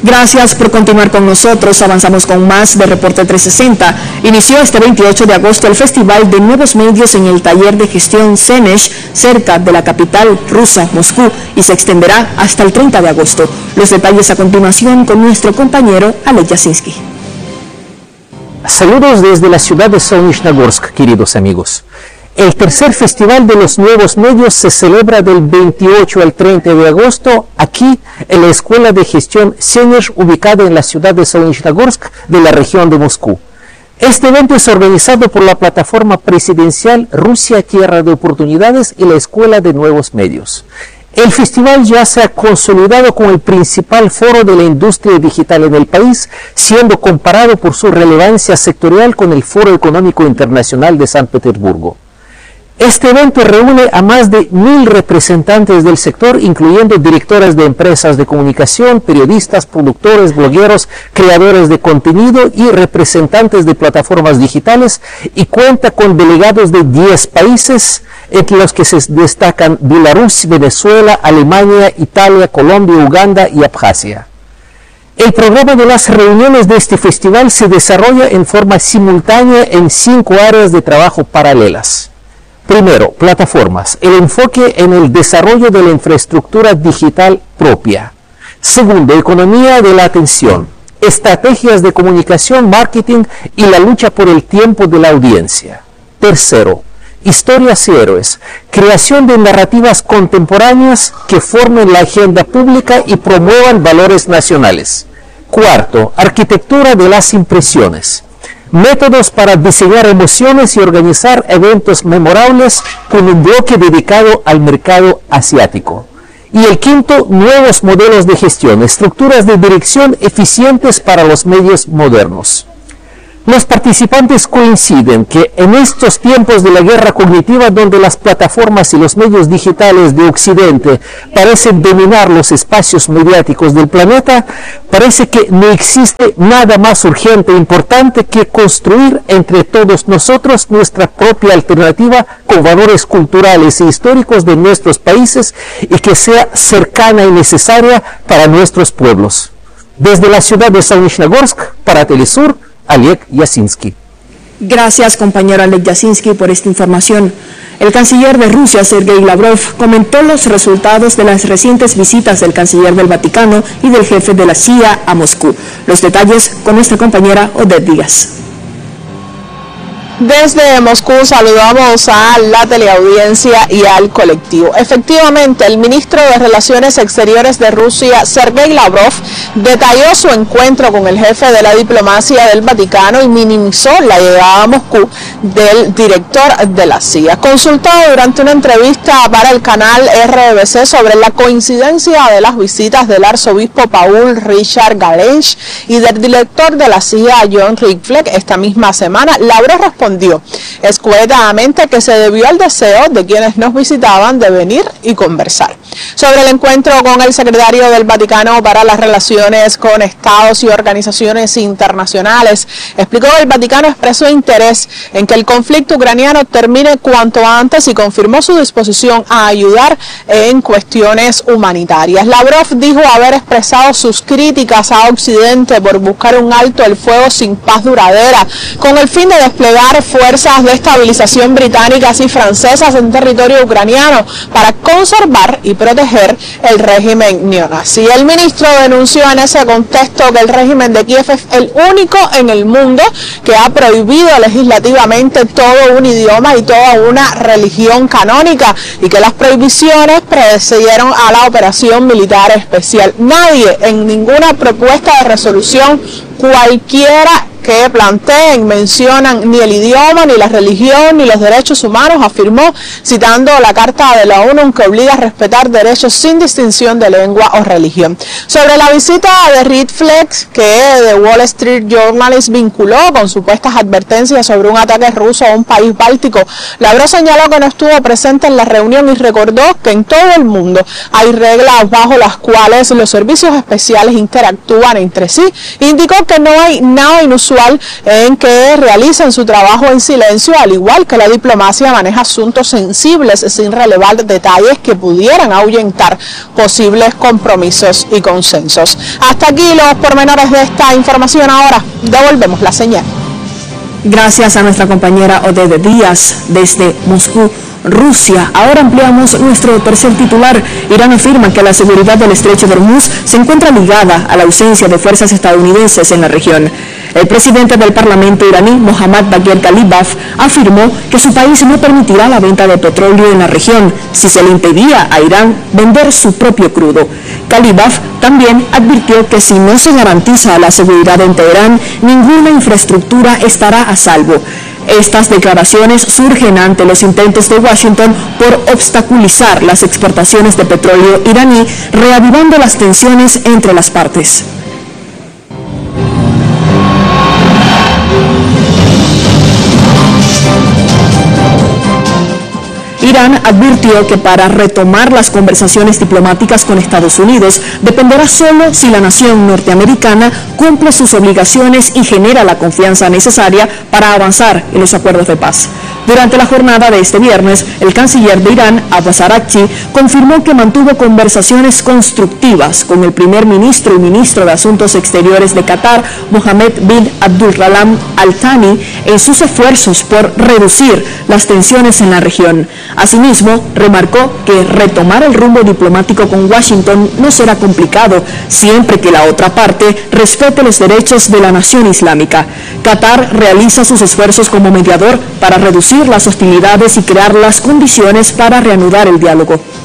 Gracias por continuar con nosotros. Avanzamos con más de Reporte 360. Inició este 28 de agosto el Festival de Nuevos Medios en el taller de gestión CENESH, cerca de la capital rusa, Moscú, y se extenderá hasta el 30 de agosto. Los detalles a continuación con nuestro compañero Alek Yasinski. Saludos desde la ciudad de Solnechnogorsk, queridos amigos. El tercer Festival de los Nuevos Medios se celebra del 28 al 30 de agosto aquí en la Escuela de Gestión CENESH, ubicada en la ciudad de Solnechnogorsk de la región de Moscú. Este evento es organizado por la plataforma presidencial Rusia Tierra de Oportunidades y la Escuela de Nuevos Medios. El festival ya se ha consolidado como el principal foro de la industria digital en el país, siendo comparado por su relevancia sectorial con el Foro Económico Internacional de San Petersburgo. Este evento reúne a más de 1000 representantes del sector, incluyendo directores de empresas de comunicación, periodistas, productores, blogueros, creadores de contenido y representantes de plataformas digitales, y cuenta con delegados de 10 países, entre los que se destacan Bielorrusia, Venezuela, Alemania, Italia, Colombia, Uganda y Abjasia. El programa de las reuniones de este festival se desarrolla en forma simultánea en 5 áreas de trabajo paralelas. Primero, plataformas, el enfoque en el desarrollo de la infraestructura digital propia. Segundo, economía de la atención, estrategias de comunicación, marketing y la lucha por el tiempo de la audiencia. Tercero, historias y héroes, creación de narrativas contemporáneas que formen la agenda pública y promuevan valores nacionales. Cuarto, arquitectura de las impresiones. Métodos para diseñar emociones y organizar eventos memorables con un bloque dedicado al mercado asiático. Y el quinto, nuevos modelos de gestión, estructuras de dirección eficientes para los medios modernos. Los participantes coinciden que en estos tiempos de la guerra cognitiva, donde las plataformas y los medios digitales de Occidente parecen dominar los espacios mediáticos del planeta, parece que no existe nada más urgente e importante que construir entre todos nosotros nuestra propia alternativa con valores culturales e históricos de nuestros países y que sea cercana y necesaria para nuestros pueblos. Desde la ciudad de Solnechnogorsk, para Telesur, Alek Yasinski. Gracias, compañero Alek Yasinski, por esta información. El canciller de Rusia, Sergei Lavrov, comentó los resultados de las recientes visitas del canciller del Vaticano y del jefe de la CIA a Moscú. Los detalles con nuestra compañera Odette Díaz. Desde Moscú saludamos a la teleaudiencia y al colectivo. Efectivamente, el ministro de Relaciones Exteriores de Rusia, Sergei Lavrov, detalló su encuentro con el jefe de la diplomacia del Vaticano y minimizó la llegada a Moscú del director de la CIA. Consultado durante una entrevista para el canal RBC sobre la coincidencia de las visitas del arzobispo Paul Richard Galench y del director de la CIA, John Rickfleck, esta misma semana, Lavrov respondió escuetamente que se debió al deseo de quienes nos visitaban de venir y conversar. Sobre el encuentro con el secretario del Vaticano para las relaciones con estados y organizaciones internacionales, explicó que el Vaticano expresó interés en que el conflicto ucraniano termine cuanto antes y confirmó su disposición a ayudar en cuestiones humanitarias. Lavrov dijo haber expresado sus críticas a Occidente por buscar un alto el fuego sin paz duradera, con el fin de desplegar fuerzas de estabilización británicas y francesas en territorio ucraniano para conservar y proteger el régimen neonazi. El ministro denunció en ese contexto que el régimen de Kiev es el único en el mundo que ha prohibido legislativamente todo un idioma y toda una religión canónica y que las prohibiciones precedieron a la operación militar especial. Nadie en ninguna propuesta de resolución cualquiera que planteen mencionan ni el idioma, ni la religión, ni los derechos humanos, afirmó, citando la Carta de la ONU que obliga a respetar derechos sin distinción de lengua o religión. Sobre la visita de Rickfleck, que The Wall Street Journal vinculó con supuestas advertencias sobre un ataque ruso a un país báltico, Lavrov señaló que no estuvo presente en la reunión y recordó que en todo el mundo hay reglas bajo las cuales los servicios especiales interactúan entre sí. Indicó que no hay nada inusual usual en que realizan su trabajo en silencio, al igual que la diplomacia maneja asuntos sensibles sin relevar detalles que pudieran ahuyentar posibles compromisos y consensos. Hasta aquí los pormenores de esta información. Ahora devolvemos la señal. Gracias a nuestra compañera Odette Díaz desde Moscú, Rusia. Ahora ampliamos nuestro tercer titular. Irán afirma que la seguridad del estrecho de Hormuz se encuentra ligada a la ausencia de fuerzas estadounidenses en la región. El presidente del Parlamento iraní, Mohammad Bagher Ghalibaf, afirmó que su país no permitirá la venta de petróleo en la región si se le impedía a Irán vender su propio crudo. Ghalibaf también advirtió que si no se garantiza la seguridad en Teherán, ninguna infraestructura estará a salvo. Estas declaraciones surgen ante los intentos de Washington por obstaculizar las exportaciones de petróleo iraní, reavivando las tensiones entre las partes. Irán advirtió que para retomar las conversaciones diplomáticas con Estados Unidos dependerá solo si la nación norteamericana cumple sus obligaciones y genera la confianza necesaria para avanzar en los acuerdos de paz. Durante la jornada de este viernes, el canciller de Irán, Abbas Araghchi, confirmó que mantuvo conversaciones constructivas con el primer ministro y ministro de Asuntos Exteriores de Qatar, Mohammed bin Abdulrahman Al Thani, en sus esfuerzos por reducir las tensiones en la región. Asimismo, remarcó que retomar el rumbo diplomático con Washington no será complicado, siempre que la otra parte respete los derechos de la nación islámica. Qatar realiza sus esfuerzos como mediador para reducir las hostilidades y crear las condiciones para reanudar el diálogo.